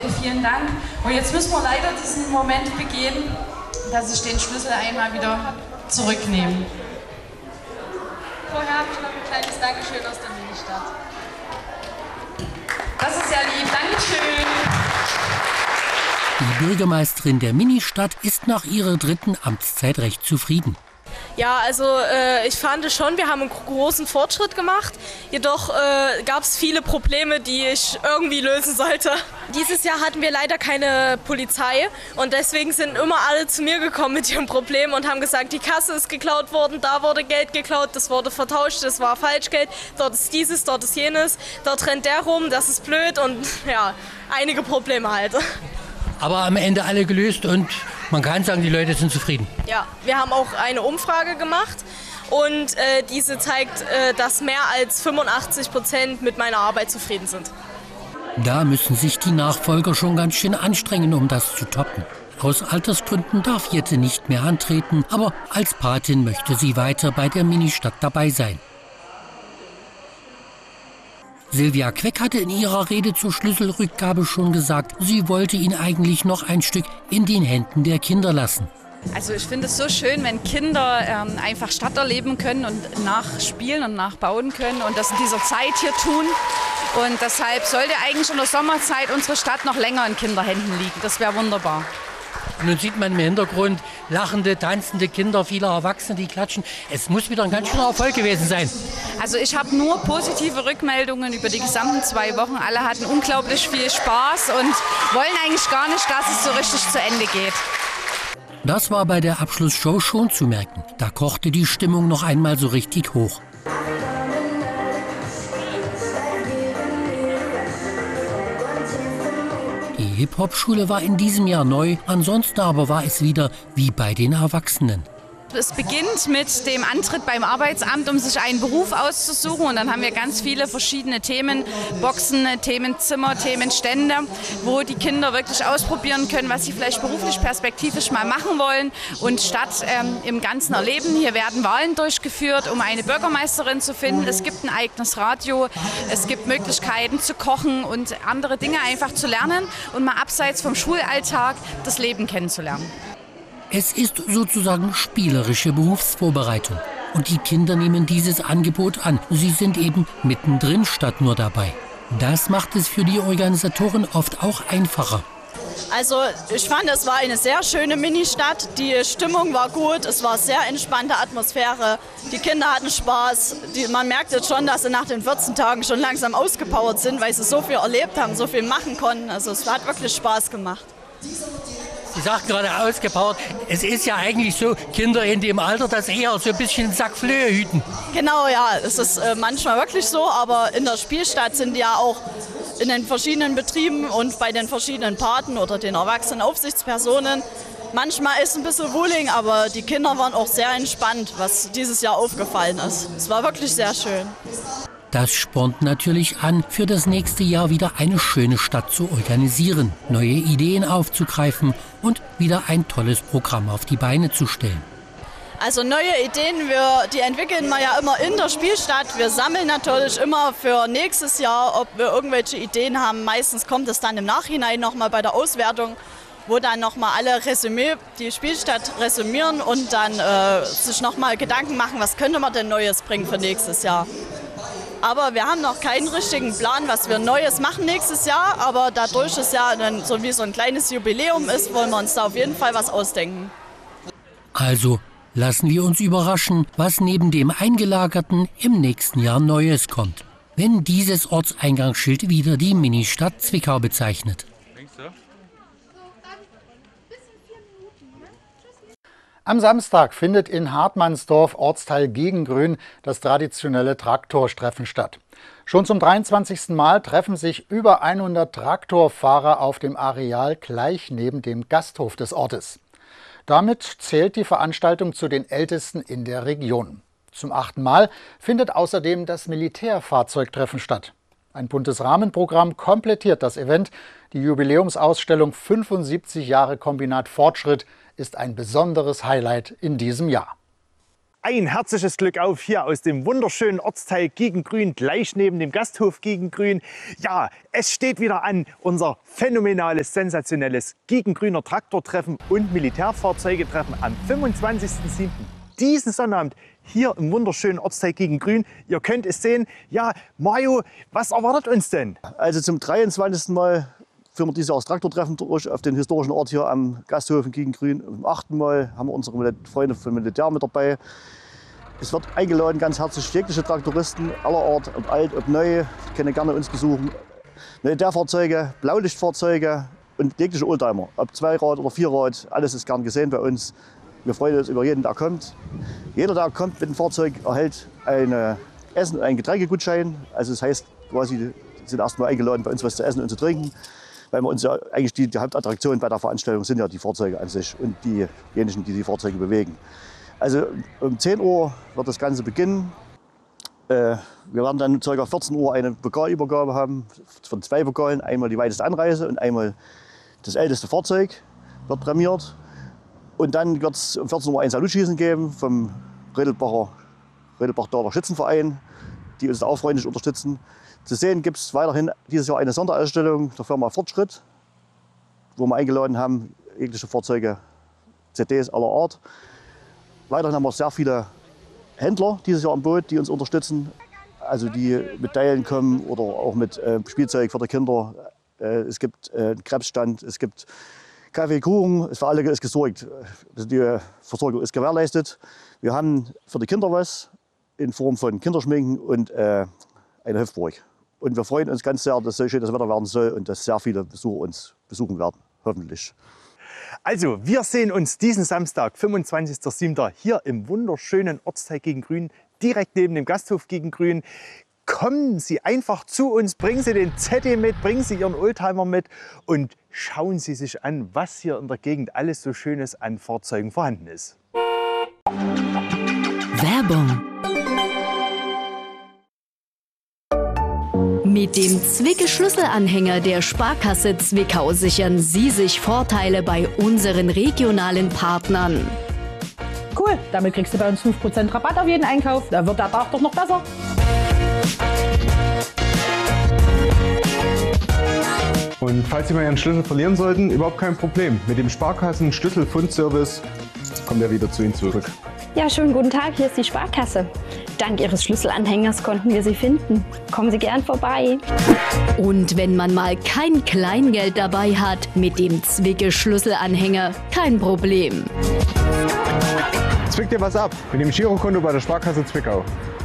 Vielen Dank. Und jetzt müssen wir leider diesen Moment begehen, dass ich den Schlüssel einmal wieder zurücknehme. Vorher habe ich noch ein kleines Dankeschön aus der Ministadt. Das ist ja lieb. Dankeschön. Die Bürgermeisterin der Ministadt ist nach ihrer 3. Amtszeit recht zufrieden. Ja, also ich fand schon, wir haben einen großen Fortschritt gemacht. Jedoch gab es viele Probleme, die ich irgendwie lösen sollte. Dieses Jahr hatten wir leider keine Polizei und deswegen sind immer alle zu mir gekommen mit ihrem Problem und haben gesagt, die Kasse ist geklaut worden, da wurde Geld geklaut, das wurde vertauscht, das war Falschgeld, dort ist dieses, dort ist jenes, dort rennt der rum, das ist blöd und ja, einige Probleme halt. Aber am Ende alle gelöst und man kann sagen, die Leute sind zufrieden. Ja, wir haben auch eine Umfrage gemacht und diese zeigt, dass mehr als 85% mit meiner Arbeit zufrieden sind. Da müssen sich die Nachfolger schon ganz schön anstrengen, um das zu toppen. Aus Altersgründen darf Jette nicht mehr antreten, aber als Patin möchte sie weiter bei der Ministadt dabei sein. Silvia Queck hatte in ihrer Rede zur Schlüsselrückgabe schon gesagt, sie wollte ihn eigentlich noch ein Stück in den Händen der Kinder lassen. Also ich finde es so schön, wenn Kinder einfach Stadt erleben können und nachspielen und nachbauen können und das in dieser Zeit hier tun. Und deshalb sollte eigentlich in der Sommerzeit unsere Stadt noch länger in Kinderhänden liegen. Das wäre wunderbar. Und nun sieht man im Hintergrund lachende, tanzende Kinder, viele Erwachsene, die klatschen. Es muss wieder ein ganz schöner Erfolg gewesen sein. Also ich habe nur positive Rückmeldungen über die gesamten 2 Wochen. Alle hatten unglaublich viel Spaß und wollen eigentlich gar nicht, dass es so richtig zu Ende geht. Das war bei der Abschlussshow schon zu merken. Da kochte die Stimmung noch einmal so richtig hoch. Die Hip-Hop-Schule war in diesem Jahr neu, ansonsten aber war es wieder wie bei den Erwachsenen. Es beginnt mit dem Antritt beim Arbeitsamt, um sich einen Beruf auszusuchen. Und dann haben wir ganz viele verschiedene Themen, Boxen, Themenzimmer, Themenstände, wo die Kinder wirklich ausprobieren können, was sie vielleicht beruflich perspektivisch mal machen wollen. Und Stadt im Ganzen erleben. Hier werden Wahlen durchgeführt, um eine Bürgermeisterin zu finden. Es gibt ein eigenes Radio, es gibt Möglichkeiten zu kochen und andere Dinge einfach zu lernen und mal abseits vom Schulalltag das Leben kennenzulernen. Es ist sozusagen spielerische Berufsvorbereitung. Und die Kinder nehmen dieses Angebot an. Sie sind eben mittendrin statt nur dabei. Das macht es für die Organisatoren oft auch einfacher. Also ich fand, es war eine sehr schöne Ministadt. Die Stimmung war gut, es war sehr entspannte Atmosphäre. Die Kinder hatten Spaß. Man merkt jetzt schon, dass sie nach den 14 Tagen schon langsam ausgepowert sind, weil sie so viel erlebt haben, so viel machen konnten. Also es hat wirklich Spaß gemacht. Sie sagt gerade ausgepowert, es ist ja eigentlich so, Kinder in dem Alter, das eher so ein bisschen Sack Flöhe hüten. Genau, ja, es ist manchmal wirklich so, aber in der Spielstadt sind ja auch in den verschiedenen Betrieben und bei den verschiedenen Paten oder den erwachsenen Aufsichtspersonen. Manchmal ist ein bisschen Wuling, aber die Kinder waren auch sehr entspannt, was dieses Jahr aufgefallen ist. Es war wirklich sehr schön. Das spornt natürlich an, für das nächste Jahr wieder eine schöne Stadt zu organisieren, neue Ideen aufzugreifen und wieder ein tolles Programm auf die Beine zu stellen. Also neue Ideen, die entwickeln wir ja immer in der Spielstadt. Wir sammeln natürlich immer für nächstes Jahr, ob wir irgendwelche Ideen haben. Meistens kommt es dann im Nachhinein nochmal bei der Auswertung, wo dann nochmal alle die Spielstadt resümieren und dann sich nochmal Gedanken machen, was könnte man denn Neues bringen für nächstes Jahr. Aber wir haben noch keinen richtigen Plan, was wir Neues machen nächstes Jahr. Aber dadurch es ja so wie so ein kleines Jubiläum ist, wollen wir uns da auf jeden Fall was ausdenken. Also lassen wir uns überraschen, was neben dem Eingelagerten im nächsten Jahr Neues kommt. Wenn dieses Ortseingangsschild wieder die Ministadt Zwickau bezeichnet. Am Samstag findet in Hartmannsdorf, Ortsteil Gegengrün, das traditionelle Traktortreffen statt. Schon zum 23. Mal treffen sich über 100 Traktorfahrer auf dem Areal gleich neben dem Gasthof des Ortes. Damit zählt die Veranstaltung zu den ältesten in der Region. Zum 8. Mal findet außerdem das Militärfahrzeugtreffen statt. Ein buntes Rahmenprogramm komplettiert das Event. Die Jubiläumsausstellung 75 Jahre Kombinat Fortschritt ist ein besonderes Highlight in diesem Jahr. Ein herzliches Glück auf hier aus dem wunderschönen Ortsteil Gegengrün, gleich neben dem Gasthof Gegengrün. Ja, es steht wieder an, unser phänomenales, sensationelles Gegengrüner Traktortreffen und Militärfahrzeugetreffen am 25.07. diesen Sonnabend hier im wunderschönen Ortsteil Gegengrün. Ihr könnt es sehen. Ja, Mario, was erwartet uns denn? Also zum 23. Mal führen wir dieses Jahr das Traktortreffen durch auf den historischen Ort hier am Gasthof in Gegengrün. Am 8. Mal haben wir unsere Freunde vom Militär mit dabei. Es wird eingeladen, ganz herzlich jegliche Traktoristen aller Art, ob alt, ob neu, können gerne uns besuchen. Militärfahrzeuge, Blaulichtfahrzeuge und jegliche Oldtimer, ob Zweirad oder Vierrad, alles ist gern gesehen bei uns. Wir freuen uns über jeden, der kommt. Jeder, der kommt mit dem Fahrzeug, erhält ein Essen- und einen Getränkegutschein. Also das heißt, quasi sind erstmal eingeladen, bei uns was zu essen und zu trinken. Weil wir uns ja eigentlich die Hauptattraktion bei der Veranstaltung sind ja die Fahrzeuge an sich und diejenigen, die die Fahrzeuge bewegen. Also um 10 Uhr wird das Ganze beginnen. Wir werden dann ca. 14 Uhr eine Pokalübergabe haben von 2 Pokalen. Einmal die weiteste Anreise und einmal das älteste Fahrzeug wird prämiert. Und dann wird es um 14 Uhr ein Salutschießen geben vom Rödelbach-Dahler Schützenverein, die uns da auch freundlich unterstützen. Zu sehen gibt es weiterhin dieses Jahr eine Sonderausstellung der Firma Fortschritt, wo wir eingeladen haben, jegliche Fahrzeuge, CDs aller Art. Weiterhin haben wir sehr viele Händler dieses Jahr im Boot, die uns unterstützen, also die mit Teilen kommen oder auch mit Spielzeug für die Kinder. Es gibt einen Krebsstand, es gibt Kaffee, Kuchen, für alle ist gesorgt. Also die Versorgung ist gewährleistet. Wir haben für die Kinder was in Form von Kinderschminken und eine Hüpfburg. Und wir freuen uns ganz sehr, dass so schön das Wetter werden soll und dass sehr viele Besucher uns besuchen werden, hoffentlich. Also, wir sehen uns diesen Samstag, 25.07. hier im wunderschönen Ortsteil Gegengrün, direkt neben dem Gasthof Gegengrün. Kommen Sie einfach zu uns, bringen Sie den ZD mit, bringen Sie Ihren Oldtimer mit und schauen Sie sich an, was hier in der Gegend alles so Schönes an Fahrzeugen vorhanden ist. Werbung. Mit dem Zwicke-Schlüsselanhänger der Sparkasse Zwickau sichern Sie sich Vorteile bei unseren regionalen Partnern. Cool, damit kriegst du bei uns 5% Rabatt auf jeden Einkauf. Da wird der Tag doch noch besser. Und falls Sie mal Ihren Schlüssel verlieren sollten, überhaupt kein Problem. Mit dem Sparkassen-Schlüsselfundservice kommt er wieder zu Ihnen zurück. Ja, schönen guten Tag, hier ist die Sparkasse. Dank Ihres Schlüsselanhängers konnten wir Sie finden. Kommen Sie gern vorbei. Und wenn man mal kein Kleingeld dabei hat, mit dem Zwicke-Schlüsselanhänger kein Problem. Zwick dir was ab mit dem Girokonto bei der Sparkasse Zwickau.